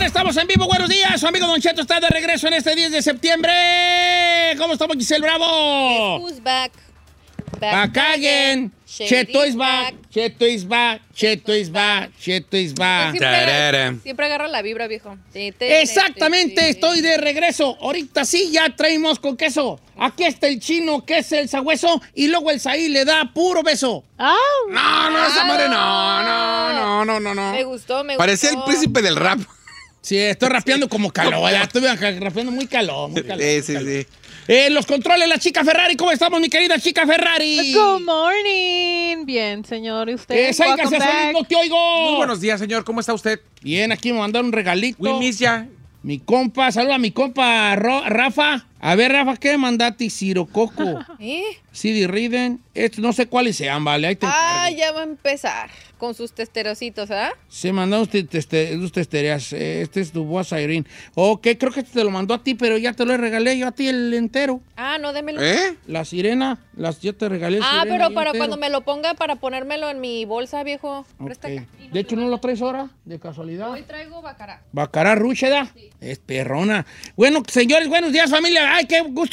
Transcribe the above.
estamos en vivo. Buenos días. Su amigo Don Cheto está de regreso en este 10 de septiembre. ¿Cómo estamos, Giselle Bravo? Who's back? Back again. Cheto is back. Cheto is back. Cheto is back. Cheto is back. Siempre agarra la vibra, viejo. Exactamente, estoy de regreso. Ahorita sí, ya traemos con queso. Aquí está el chino, que es el sabueso, y luego el Saí le da puro beso. No, esa madre no. Me gustó. Parecía el príncipe del rap. Sí, estoy rapeando como calor. Estoy rapeando muy calor. Sí. Los controles, la chica Ferrari. ¿Cómo estamos, mi querida chica Ferrari? Good morning. Bien, señor. ¿Y usted? Welcome back. No te oigo. Muy buenos días, señor. ¿Cómo está usted? Bien, aquí me mandaron un regalito. We miss ya. Mi compa, saluda a mi compa Rafa. A ver, Rafa, ¿qué mandaste? Cirococo. CD Riden. Esto no sé cuáles sean, ¿vale? Ahí te encargo. Ya va a empezar con sus testerositos, ¿ah? Se mandó usted testerías. Este es tu voz, Irene. Ok, creo que te lo mandó a ti, pero ya te lo regalé yo a ti el entero. No, démelo. La sirena, yo te regalé el sirena pero para entero. cuando me lo ponga para ponérmelo en mi bolsa, viejo. Presta acá. De hecho, ¿no lo traes ahora? De casualidad. Hoy traigo bacará. Bacará Rucheda. Sí. Es perrona. Bueno, señores, buenos días, familia. Ay, qué gusto